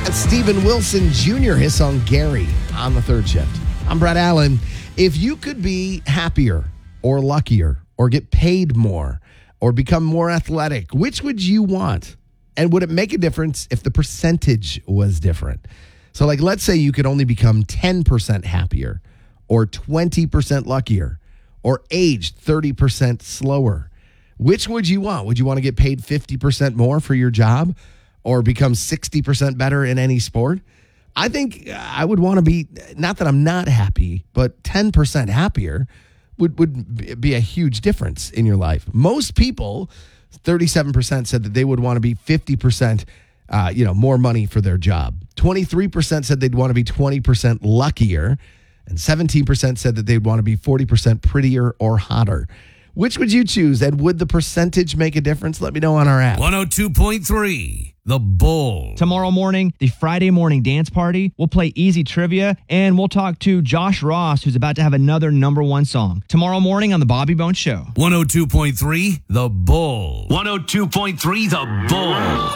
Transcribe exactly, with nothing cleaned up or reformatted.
That's Steven Wilson Junior, his song Gary on the third shift. I'm Brett Allen. If you could be happier or luckier or get paid more or become more athletic, which would you want? And would it make a difference if the percentage was different? So like, let's say you could only become ten percent happier or twenty percent luckier or age thirty percent slower. Which would you want? Would you want to get paid fifty percent more for your job or become sixty percent better in any sport? I think I would want to be, not that I'm not happy, but ten percent happier would, would be a huge difference in your life. Most people, thirty-seven percent said that they would want to be fifty percent uh, you know, more money for their job. twenty-three percent said they'd want to be twenty percent luckier. And seventeen percent said that they'd want to be forty percent prettier or hotter. Which would you choose? And would the percentage make a difference? Let me know on our app. one oh two point three The Bull. Tomorrow morning, the Friday morning dance party. We'll play easy trivia, and we'll talk to Josh Ross, who's about to have another number one song. Tomorrow morning on The Bobby Bones Show. one oh two point three The Bull. one oh two point three The Bull.